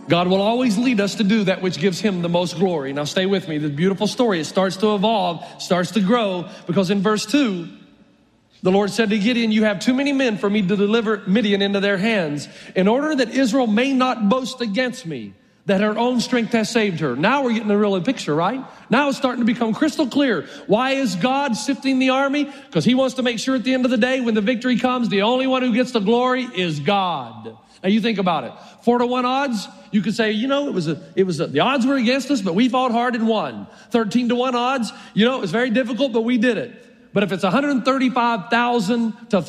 God will always lead us to do that which gives him the most glory. Now stay with me. This beautiful story, it starts to evolve, starts to grow, because in verse 2, the Lord said to Gideon, you have too many men for me to deliver Midian into their hands, in order that Israel may not boast against me, that her own strength has saved her. Now we're getting the real picture, right? Now it's starting to become crystal clear. Why is God sifting the army? Because he wants to make sure at the end of the day, when the victory comes, the only one who gets the glory is God. Now you think about it. 4-to-1 odds, you could say, the odds were against us, but we fought hard and won. 13-to-1 odds, it was very difficult, but we did it. But if it's 135,000 to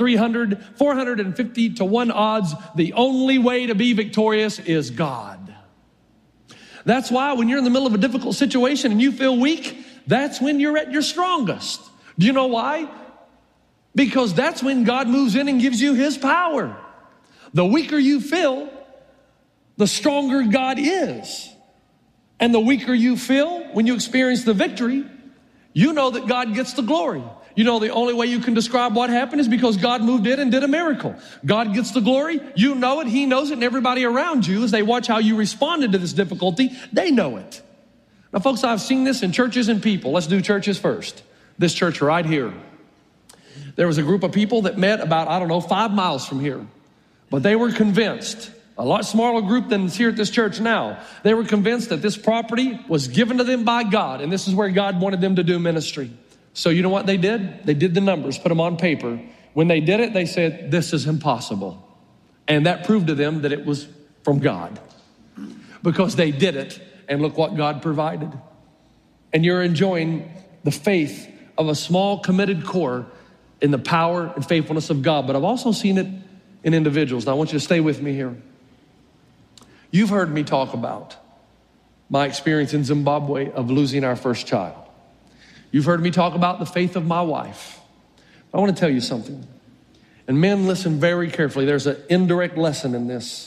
450-to-1 odds, the only way to be victorious is God. That's why when you're in the middle of a difficult situation and you feel weak, that's when you're at your strongest. Do you know why? Because that's when God moves in and gives you his power. The weaker you feel, the stronger God is. And the weaker you feel when you experience the victory, you know that God gets the glory. You know the only way you can describe what happened is because God moved in and did a miracle. God gets the glory. You know it. He knows it. And everybody around you, as they watch how you responded to this difficulty, they know it. Now, folks, I've seen this in churches and people. Let's do churches first. This church right here. There was a group of people that met about, 5 miles from here. But they were convinced, a lot smaller group than is here at this church now. They were convinced that this property was given to them by God. And this is where God wanted them to do ministry. So you know what they did? They did the numbers, put them on paper. When they did it, they said, this is impossible. And that proved to them that it was from God. Because they did it, and look what God provided. And you're enjoying the faith of a small committed core in the power and faithfulness of God. But I've also seen it in individuals. Now I want you to stay with me here. You've heard me talk about my experience in Zimbabwe of losing our first child. You've heard me talk about the faith of my wife. I want to tell you something. And men, listen very carefully. There's an indirect lesson in this.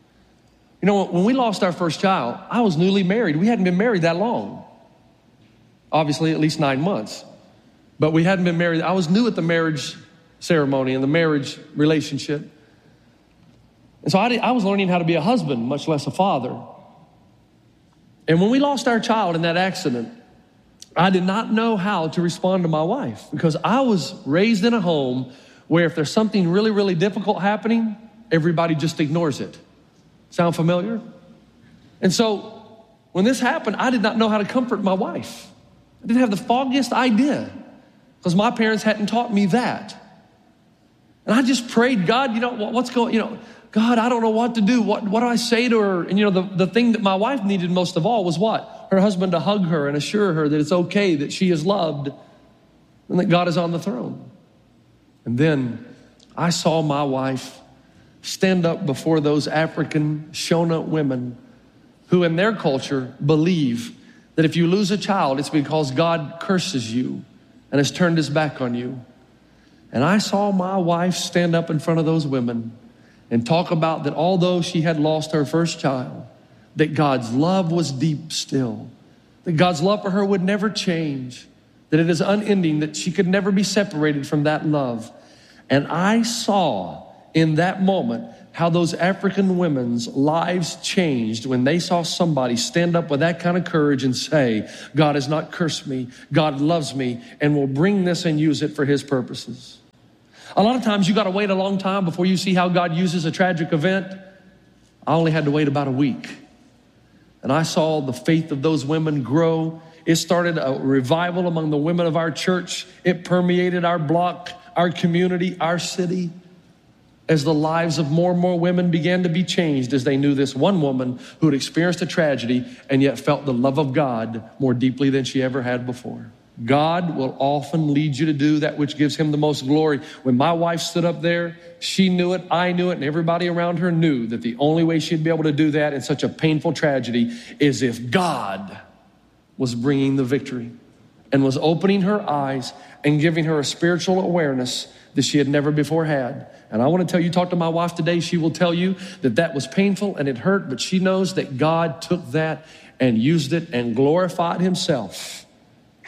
When we lost our first child, I was newly married. We hadn't been married that long. Obviously, at least 9 months. But we hadn't been married. I was new at the marriage ceremony and the marriage relationship. And so I was learning how to be a husband, much less a father. And when we lost our child in that accident, I did not know how to respond to my wife, because I was raised in a home where if there's something really, really difficult happening, everybody just ignores it. Sound familiar? And so when this happened, I did not know how to comfort my wife. I didn't have the foggiest idea, because my parents hadn't taught me that. And I just prayed, God, what's going, God, I don't know what to do. What do I say to her? And the thing that my wife needed most of all was what? Her husband to hug her and assure her that it's okay, that she is loved, and that God is on the throne. And then I saw my wife stand up before those African Shona women who in their culture believe that if you lose a child, it's because God curses you and has turned his back on you. And I saw my wife stand up in front of those women and talk about that although she had lost her first child, that God's love was deep still, that God's love for her would never change, that it is unending, that she could never be separated from that love. And I saw in that moment how those African women's lives changed when they saw somebody stand up with that kind of courage and say, God has not cursed me, God loves me, and will bring this and use it for his purposes. A lot of times you got to wait a long time before you see how God uses a tragic event. I only had to wait about a week. And I saw the faith of those women grow. It started a revival among the women of our church. It permeated our block, our community, our city, as the lives of more and more women began to be changed as they knew this one woman who had experienced a tragedy and yet felt the love of God more deeply than she ever had before. God will often lead you to do that which gives him the most glory. When my wife stood up there, she knew it, I knew it, and everybody around her knew that the only way she'd be able to do that in such a painful tragedy is if God was bringing the victory and was opening her eyes and giving her a spiritual awareness that she had never before had. And I want to tell you, talk to my wife today, she will tell you that that was painful and it hurt, but she knows that God took that and used it and glorified himself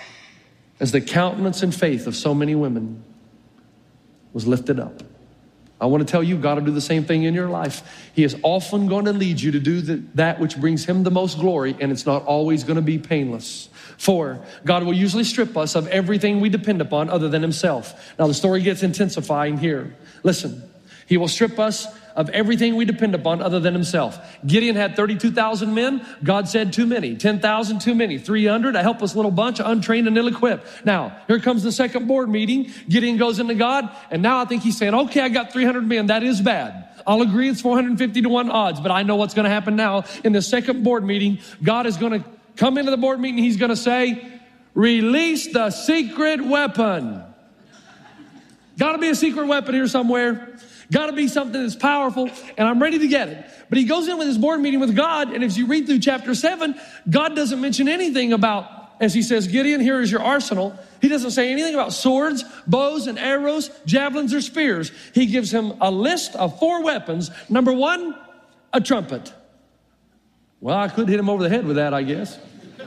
as the countenance and faith of so many women was lifted up. I want to tell you, God will do the same thing in your life. He is often going to lead you to do that which brings him the most glory, and it's not always going to be painless. 4, God will usually strip us of everything we depend upon other than himself. Now the story gets intensifying here. Listen, he will strip us of everything we depend upon other than himself. Gideon had 32,000 men. God said too many. 10,000 too many. 300, a helpless little bunch, untrained and ill-equipped. Now, here comes the second board meeting. Gideon goes into God, and now I think he's saying, okay, I got 300 men. That is bad. I'll agree it's 450 to 1 odds, but I know what's going to happen now. In the second board meeting, God is going to come into the board meeting. He's going to say, release the secret weapon. Got to be a secret weapon here somewhere. Got to be something that's powerful, and I'm ready to get it. But he goes in with his board meeting with God, and if you read through chapter 7, God doesn't mention anything about, as he says, Gideon, here is your arsenal. He doesn't say anything about swords, bows and arrows, javelins or spears. He gives him a list of 4 weapons. Number 1, a trumpet. Well, I could hit him over the head with that, I guess.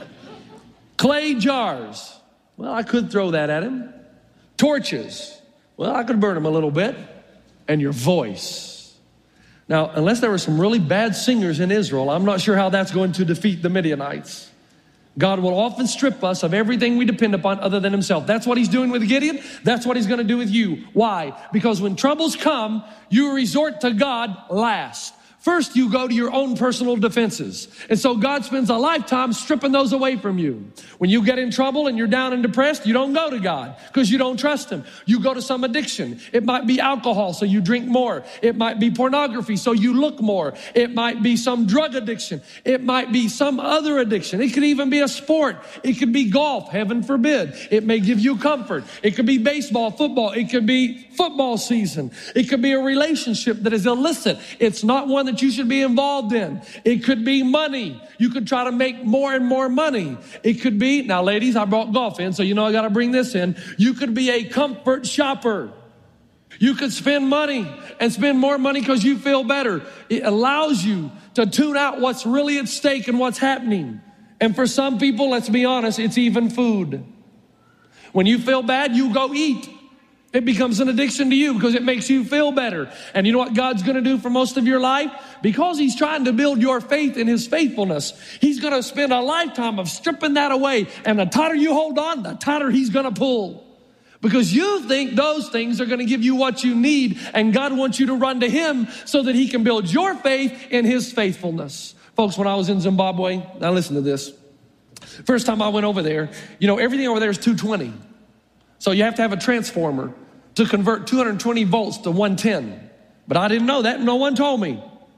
Clay jars. Well, I could throw that at him. Torches. Well, I could burn him a little bit. And your voice. Now, unless there were some really bad singers in Israel, I'm not sure how that's going to defeat the Midianites. God will often strip us of everything we depend upon other than himself. That's what he's doing with Gideon. That's what he's going to do with you. Why? Because when troubles come, you resort to God last. First, you go to your own personal defenses. And so God spends a lifetime stripping those away from you. When you get in trouble and you're down and depressed, you don't go to God because you don't trust him. You go to some addiction. It might be alcohol, so you drink more. It might be pornography, so you look more. It might be some drug addiction. It might be some other addiction. It could even be a sport. It could be golf, heaven forbid. It may give you comfort. It could be baseball, football. It could be football season. It could be a relationship that is illicit. It's not one that you should be involved in. It could be money. You could try to make more and more money. It could be, now ladies, I brought golf in, so you know I got to bring this in. You could be a comfort shopper. You could spend money and spend more money because you feel better. It allows you to tune out what's really at stake and what's happening. And for some people, let's be honest, it's even food. When you feel bad, you go eat. It becomes an addiction to you because it makes you feel better. And you know what God's going to do for most of your life? Because he's trying to build your faith in his faithfulness, he's going to spend a lifetime of stripping that away. And the tighter you hold on, the tighter he's going to pull. Because you think those things are going to give you what you need. And God wants you to run to him so that he can build your faith in his faithfulness. Folks, when I was in Zimbabwe, now listen to this. First time I went over there, you know, everything over there is 220. So you have to have a transformer to convert 220 volts to 110. But I didn't know that. No one told me.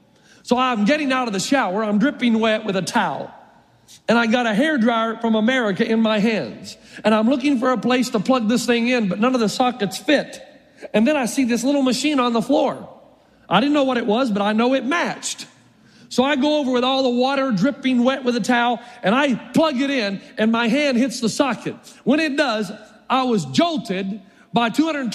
So I'm getting out of the shower. I'm dripping wet with a towel. And I got a hairdryer from America in my hands. And I'm looking for a place to plug this thing in, but none of the sockets fit. And then I see this little machine on the floor. I didn't know what it was, but I know it matched. So I go over with all the water dripping wet with a towel, and I plug it in, and my hand hits the socket. When it does, I was jolted by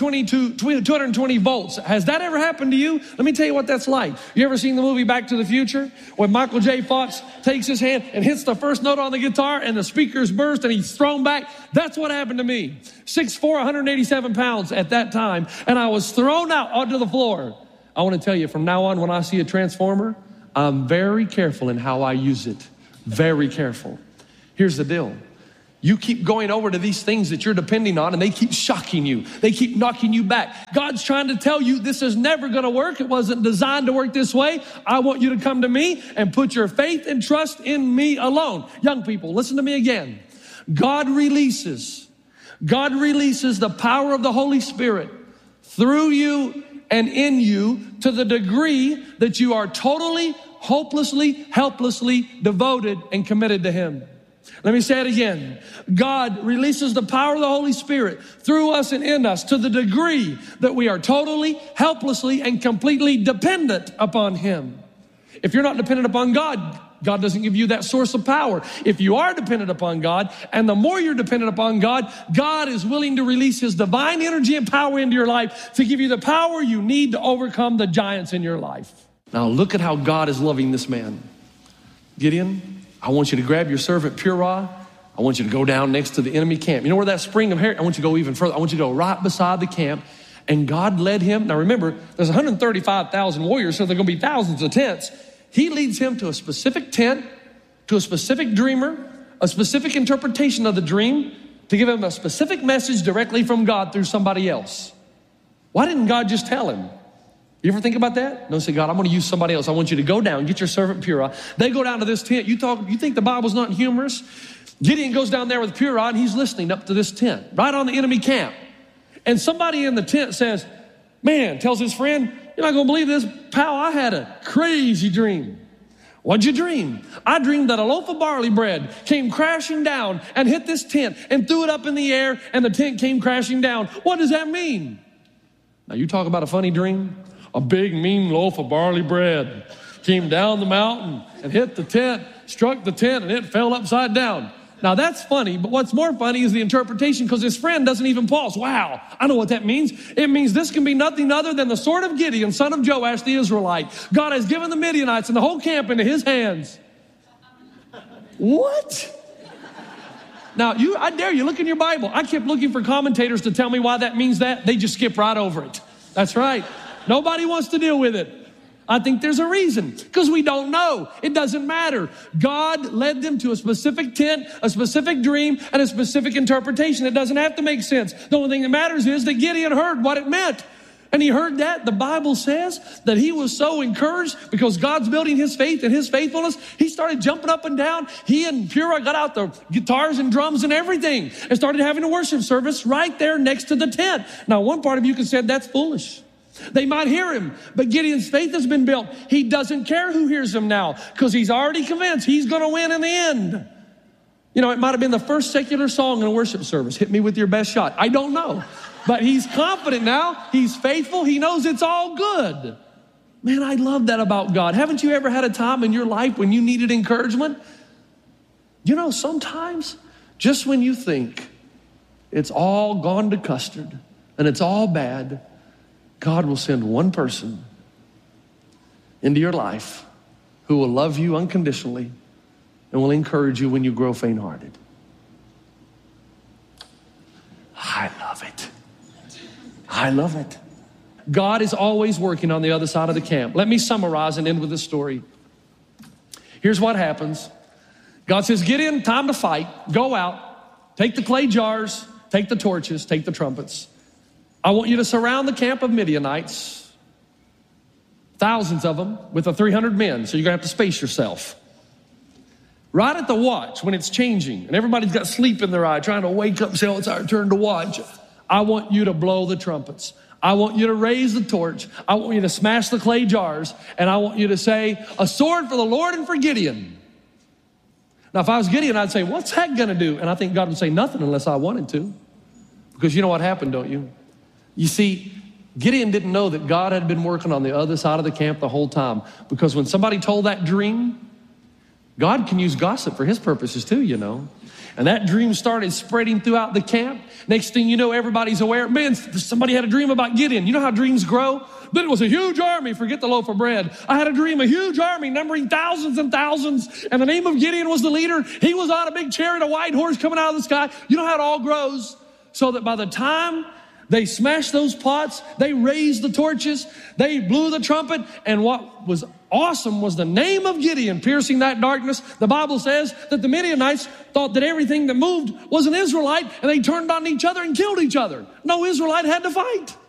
220 volts. Has that ever happened to you? Let me tell you what that's like. You ever seen the movie Back to the Future? When Michael J. Fox takes his hand and hits the first note on the guitar and the speakers burst and he's thrown back? That's what happened to me. 6'4", 187 pounds at that time. And I was thrown out onto the floor. I want to tell you, from now on, when I see a transformer, I'm very careful in how I use it. Very careful. Here's the deal. You keep going over to these things that you're depending on, and they keep shocking you. They keep knocking you back. God's trying to tell you this is never going to work. It wasn't designed to work this way. I want you to come to me and put your faith and trust in me alone. Young people, listen to me again. God releases the power of the Holy Spirit through you and in you to the degree that you are totally, hopelessly, helplessly devoted and committed to him. Let me say it again. God releases the power of the Holy Spirit through us and in us to the degree that we are totally, helplessly, and completely dependent upon him. If you're not dependent upon God, God doesn't give you that source of power. If you are dependent upon God, and the more you're dependent upon God, God is willing to release his divine energy and power into your life to give you the power you need to overcome the giants in your life. Now look at how God is loving this man. Gideon, I want you to grab your servant Purah. I want you to go down next to the enemy camp. You know where that spring of hair? I want you to go even further. I want you to go right beside the camp. And God led him. Now remember, there's 135,000 warriors, so there are going to be thousands of tents. He leads him to a specific tent, to a specific dreamer, a specific interpretation of the dream, to give him a specific message directly from God through somebody else. Why didn't God just tell him? You ever think about that? No, say, God, I'm going to use somebody else. I want you to go down, get your servant Purah. They go down to this tent. You think the Bible's not humorous? Gideon goes down there with Purah, and he's listening up to this tent, right on the enemy camp. And somebody in the tent says, man, tells his friend, you're not going to believe this, pal, I had a crazy dream. What'd you dream? I dreamed that a loaf of barley bread came crashing down and hit this tent and threw it up in the air, and the tent came crashing down. What does that mean? Now, you talk about a funny dream. A big, mean loaf of barley bread came down the mountain and hit the tent, struck the tent, and it fell upside down. Now, that's funny, but what's more funny is the interpretation, because his friend doesn't even pause. Wow, I know what that means. It means this can be nothing other than the sword of Gideon, son of Joash the Israelite. God has given the Midianites and the whole camp into his hands. What? Now, I dare you, look in your Bible. I kept looking for commentators to tell me why that means that. They just skip right over it. That's right. Nobody wants to deal with it. I think there's a reason, because we don't know. It doesn't matter. God led them to a specific tent, a specific dream, and a specific interpretation. It doesn't have to make sense. The only thing that matters is that Gideon heard what it meant. And he heard that. The Bible says that he was so encouraged because God's building his faith and his faithfulness. He started jumping up and down. He and Purah got out the guitars and drums and everything and started having a worship service right there next to the tent. Now, one part of you could say that's foolish. They might hear him, but Gideon's faith has been built. He doesn't care who hears him now because he's already convinced he's going to win in the end. You know, it might have been the first secular song in a worship service. Hit me with your best shot. I don't know. But he's confident now. He's faithful. He knows it's all good. Man, I love that about God. Haven't you ever had a time in your life when you needed encouragement? You know, sometimes just when you think it's all gone to custard and it's all bad, God will send one person into your life who will love you unconditionally and will encourage you when you grow faint-hearted. I love it. I love it. God is always working on the other side of the camp. Let me summarize and end with this story. Here's what happens. God says, Gideon, time to fight. Go out. Take the clay jars. Take the torches. Take the trumpets. I want you to surround the camp of Midianites, thousands of them, with the 300 men. So you're going to have to space yourself. Right at the watch, when it's changing, and everybody's got sleep in their eye, trying to wake up and say, oh, it's our turn to watch. I want you to blow the trumpets. I want you to raise the torch. I want you to smash the clay jars. And I want you to say, a sword for the Lord and for Gideon. Now, if I was Gideon, I'd say, what's that going to do? And I think God would say nothing unless I wanted to. Because you know what happened, don't you? You see, Gideon didn't know that God had been working on the other side of the camp the whole time. Because when somebody told that dream, God can use gossip for his purposes too, you know. And that dream started spreading throughout the camp. Next thing you know, everybody's aware. Man, somebody had a dream about Gideon. You know how dreams grow? Then it was a huge army. Forget the loaf of bread. I had a dream, a huge army numbering thousands and thousands. And the name of Gideon was the leader. He was on a big chariot, a white horse coming out of the sky. You know how it all grows? So that by the time they smashed those pots, they raised the torches, they blew the trumpet, and what was awesome was the name of Gideon piercing that darkness. The Bible says that the Midianites thought that everything that moved was an Israelite, and they turned on each other and killed each other. No Israelite had to fight.